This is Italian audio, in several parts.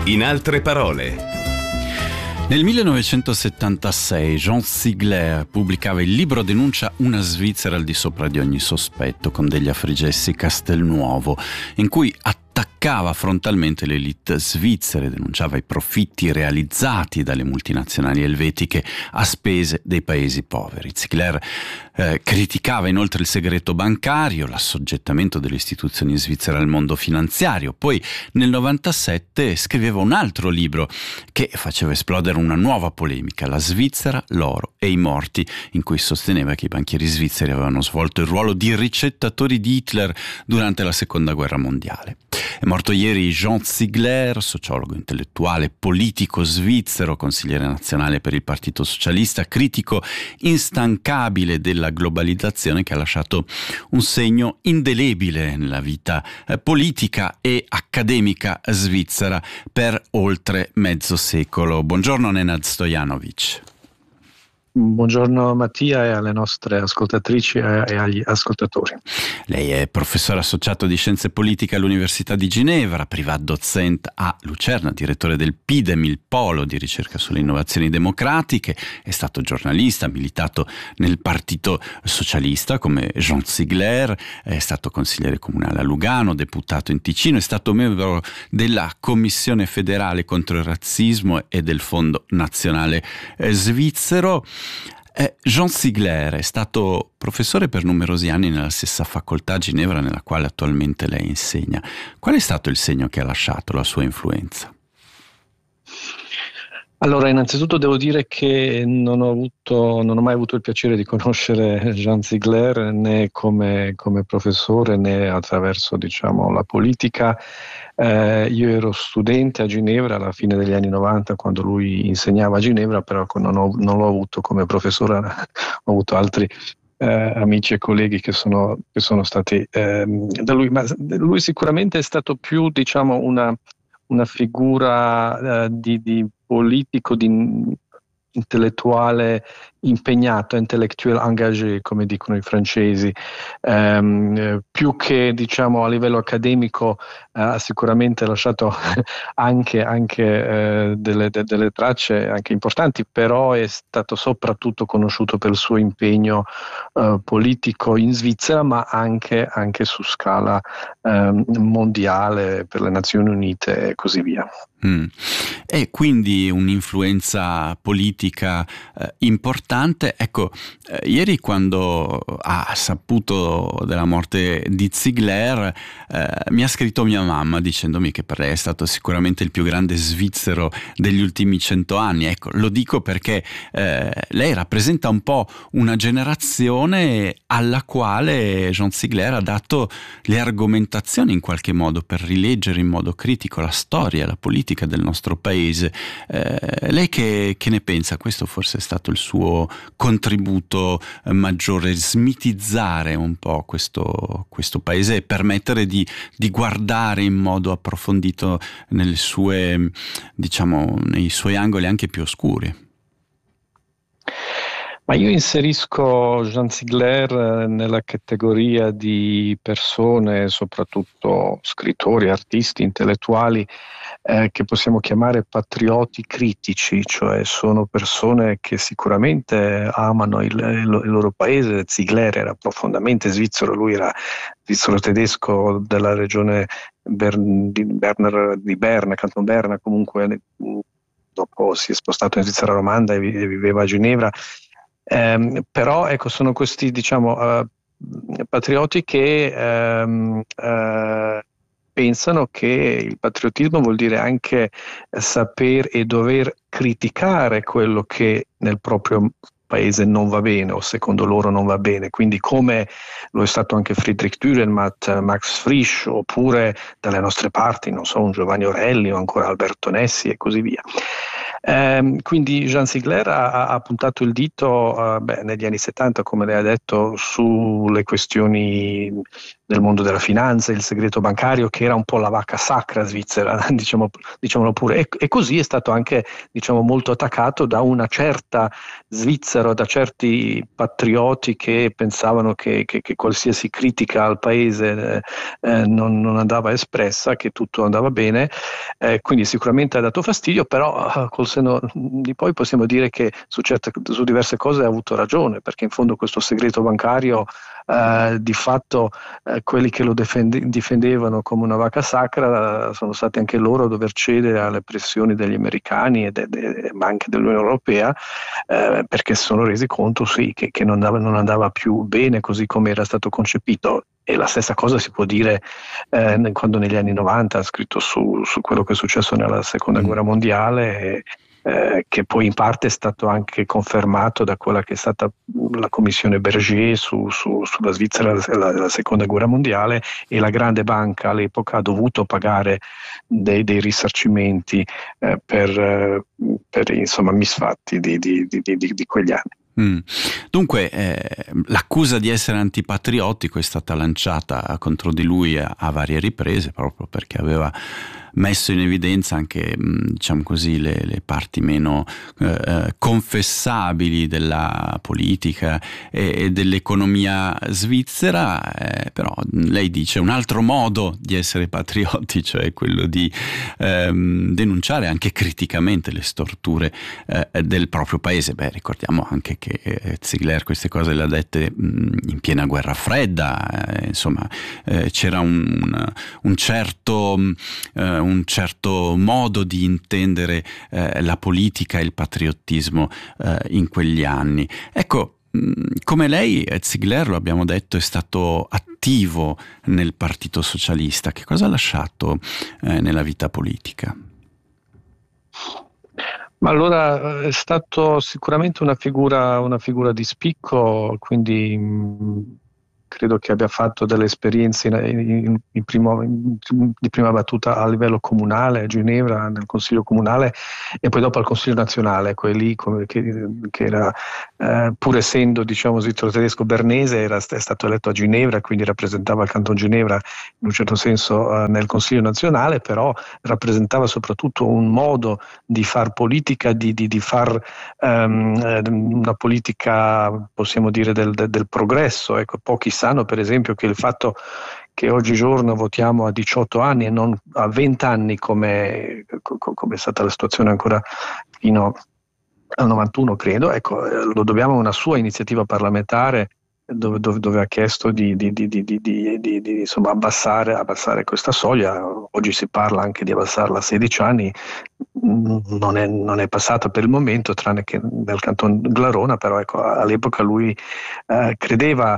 In altre parole. Nel 1976 Jean Ziegler pubblicava il libro Denuncia una Svizzera al di sopra di ogni sospetto, con degli Afrigessi Castelnuovo, in cui attaccava frontalmente le elite svizzere, denunciava i profitti realizzati dalle multinazionali elvetiche a spese dei paesi poveri. Ziegler criticava inoltre il segreto bancario, l'assoggettamento delle istituzioni svizzere al mondo finanziario. Poi nel 97 scriveva un altro libro che faceva esplodere una nuova polemica, La Svizzera, l'oro e i morti, in cui sosteneva che i banchieri svizzeri avevano svolto il ruolo di ricettatori di Hitler durante la Seconda Guerra Mondiale. È morto ieri Jean Ziegler, sociologo, intellettuale, politico svizzero, consigliere nazionale per il Partito Socialista, critico instancabile della globalizzazione, che ha lasciato un segno indelebile nella vita politica e accademica svizzera per oltre mezzo secolo. Buongiorno Nenad Stojanovic. Buongiorno Mattia e alle nostre ascoltatrici e agli ascoltatori. Lei è professore associato di Scienze Politiche all'Università di Ginevra, Privatdozent a Lucerna, direttore del PIDEM, il Polo di ricerca sulle innovazioni democratiche, è stato giornalista, ha militato nel Partito Socialista come Jean Ziegler, è stato consigliere comunale a Lugano, deputato in Ticino, è stato membro della Commissione federale contro il razzismo e del Fondo Nazionale Svizzero. Jean Ziegler è stato professore per numerosi anni nella stessa facoltà a Ginevra nella quale attualmente lei insegna. Qual è stato il segno che ha lasciato la sua influenza? Allora, innanzitutto devo dire che non ho mai avuto il piacere di conoscere Jean Ziegler né come professore né attraverso, la politica. Io ero studente a Ginevra alla fine degli anni 90 quando lui insegnava a Ginevra, però non l'ho avuto come professore, ho avuto altri amici e colleghi che sono stati da lui, ma lui sicuramente è stato più una figura di politico, di intellettuale impegnato, intellectuel engagé, come dicono i francesi, più che a livello accademico ha sicuramente lasciato anche delle tracce anche importanti, però è stato soprattutto conosciuto per il suo impegno politico in Svizzera, ma anche su scala mondiale per le Nazioni Unite e così via. E quindi un'influenza politica importante. Ecco, ieri quando ha saputo della morte di Ziegler mi ha scritto mia mamma dicendomi che per lei è stato sicuramente il più grande svizzero degli ultimi 100 anni. Ecco, lo dico perché lei rappresenta un po' una generazione alla quale Jean Ziegler ha dato le argomentazioni in qualche modo per rileggere in modo critico la storia, la politica del nostro paese. Lei che ne pensa? Questo forse è stato il suo contributo maggiore, smitizzare un po' questo paese e permettere di guardare in modo approfondito nei suoi angoli anche più oscuri. Ma io inserisco Jean Ziegler nella categoria di persone, soprattutto scrittori, artisti, intellettuali, che possiamo chiamare patrioti critici, cioè sono persone che sicuramente amano il loro paese. Ziegler era profondamente svizzero, lui era svizzero-tedesco della regione di Berna, Canton Berna, comunque dopo si è spostato in Svizzera romanda e viveva a Ginevra. Però ecco, sono questi patrioti che pensano che il patriottismo vuol dire anche saper e dover criticare quello che nel proprio paese non va bene o secondo loro non va bene, quindi come lo è stato anche Friedrich Dürrenmatt, Max Frisch, oppure dalle nostre parti, non so, un Giovanni Orelli o ancora Alberto Nessi e così via. Quindi Jean Ziegler ha puntato il dito negli anni 70, come lei ha detto, sulle questioni del mondo della finanza, il segreto bancario, che era un po' la vacca sacra svizzera, diciamolo pure, e così è stato anche, diciamo, molto attaccato da una certa Svizzera, da certi patrioti che pensavano che qualsiasi critica al paese non andava espressa, che tutto andava bene, quindi sicuramente ha dato fastidio, però col senno di poi possiamo dire che su diverse cose ha avuto ragione, perché in fondo questo segreto bancario, di fatto quelli che lo difendevano come una vacca sacra sono stati anche loro a dover cedere alle pressioni degli americani ma anche dell'Unione Europea, perché si sono resi conto che non andava più bene così come era stato concepito. E la stessa cosa si può dire quando negli anni 90 ha scritto su quello che è successo nella seconda guerra mondiale, che poi in parte è stato anche confermato da quella che è stata la commissione Berger sulla Svizzera la seconda guerra mondiale, e la grande banca all'epoca ha dovuto pagare dei risarcimenti per insomma misfatti di quegli anni. Dunque l'accusa di essere antipatriottico è stata lanciata contro di lui a varie riprese, proprio perché aveva messo in evidenza anche, diciamo così, le parti meno confessabili della politica e dell'economia svizzera, però lei dice un altro modo di essere patrioti, cioè quello di denunciare anche criticamente le storture del proprio paese. Ricordiamo anche che Ziegler queste cose le ha dette in piena guerra fredda, insomma c'era un certo modo di intendere la politica e il patriottismo in quegli anni. Ecco, come lei, Ziegler, lo abbiamo detto, è stato attivo nel Partito Socialista. Che cosa ha lasciato nella vita politica? Ma allora è stato sicuramente una figura di spicco, quindi credo che abbia fatto delle esperienze di prima battuta a livello comunale, a Ginevra, nel Consiglio comunale, e poi dopo al Consiglio nazionale, quelli che era, pur essendo, diciamo, svizzero tedesco bernese, è stato eletto a Ginevra, quindi rappresentava il Canton Ginevra in un certo senso nel Consiglio nazionale, però rappresentava soprattutto un modo di far politica, di far una politica, possiamo dire, del progresso. Ecco, pochi sanno per esempio che il fatto che oggigiorno votiamo a 18 anni e non a 20 anni come è stata la situazione ancora fino al 91, credo, ecco, lo dobbiamo a una sua iniziativa parlamentare dove ha chiesto di insomma abbassare questa soglia. Oggi si parla anche di abbassarla a 16 anni, non è passata per il momento, tranne che nel canton Glarona, però ecco, all'epoca lui credeva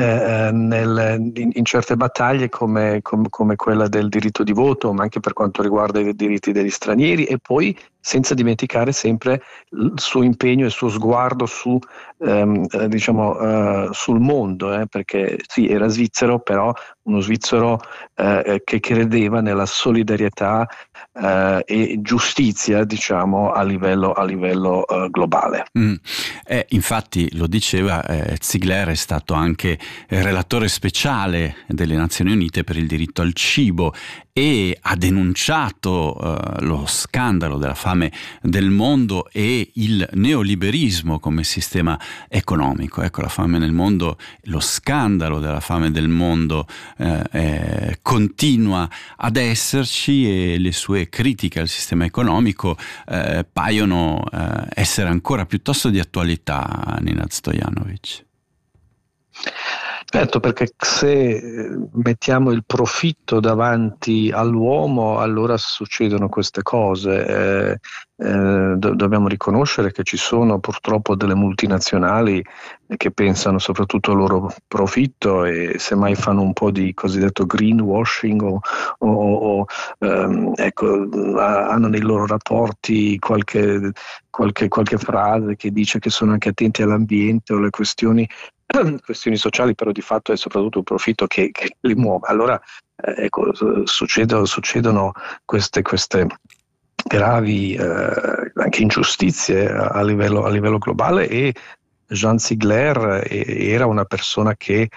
in certe battaglie come quella del diritto di voto, ma anche per quanto riguarda i diritti degli stranieri, e poi senza dimenticare sempre il suo impegno e il suo sguardo sul mondo, perché sì, era svizzero, però uno svizzero che credeva nella solidarietà e giustizia, diciamo, a livello globale. Infatti, lo diceva, Ziegler è stato anche relatore speciale delle Nazioni Unite per il diritto al cibo e ha denunciato lo scandalo della fame del mondo e il neoliberismo come sistema economico. Ecco, la fame nel mondo, lo scandalo della fame del mondo continua ad esserci, e le sue critiche al sistema economico paiono essere ancora piuttosto di attualità, Nina Stojanovic. Certo, perché se mettiamo il profitto davanti all'uomo, allora succedono queste cose. Dobbiamo riconoscere che ci sono purtroppo delle multinazionali che pensano soprattutto al loro profitto e semmai fanno un po' di cosiddetto greenwashing hanno nei loro rapporti qualche frase che dice che sono anche attenti all'ambiente o alle questioni sociali, però di fatto è soprattutto il profitto che li muove. Allora succedono queste gravi anche ingiustizie a livello globale, e Jean Ziegler era una persona che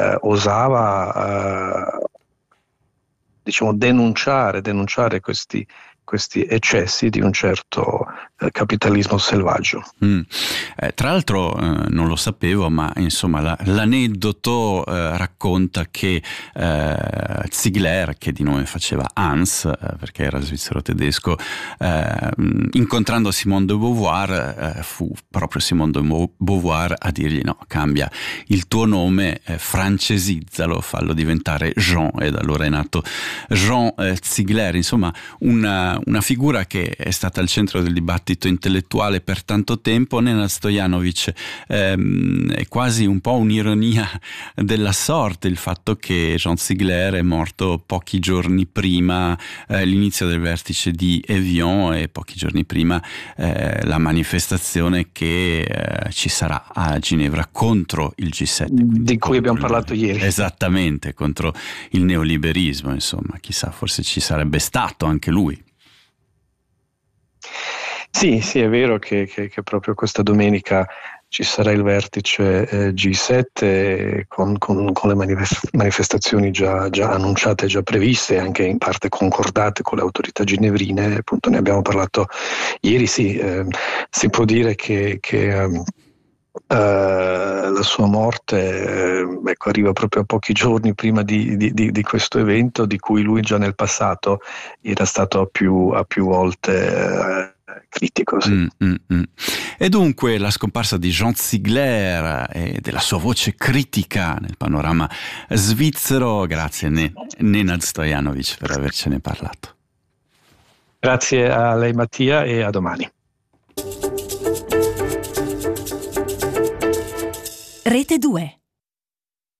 osava diciamo denunciare questi eccessi di un certo capitalismo selvaggio. Tra l'altro non lo sapevo, ma insomma l'aneddoto racconta che Ziegler, che di nome faceva Hans perché era svizzero-tedesco, incontrando Simone de Beauvoir, fu proprio Simone de Beauvoir a dirgli: no, cambia il tuo nome, francesizzalo, fallo diventare Jean, ed allora è nato Jean Ziegler. Insomma, una figura che è stata al centro del dibattito intellettuale per tanto tempo. Nenad Stojanovic, è quasi un po' un'ironia della sorte il fatto che Jean Ziegler è morto pochi giorni prima l'inizio del vertice di Evian e pochi giorni prima la manifestazione che ci sarà a Ginevra contro il G7, di cui abbiamo parlato ieri. Esattamente, contro il neoliberismo. Insomma, chissà, forse ci sarebbe stato anche lui. Sì, è vero che proprio questa domenica ci sarà il vertice G7 con le manifestazioni già annunciate, già previste, anche in parte concordate con le autorità ginevrine. Appunto, ne abbiamo parlato ieri. Sì, si può dire che la sua morte arriva proprio a pochi giorni prima di questo evento, di cui lui già nel passato era stato a più volte critico. Sì. E dunque la scomparsa di Jean Ziegler e della sua voce critica nel panorama svizzero. Grazie Nenad Stojanovic per avercene parlato. Grazie a lei Mattia, e a domani. Rete 2.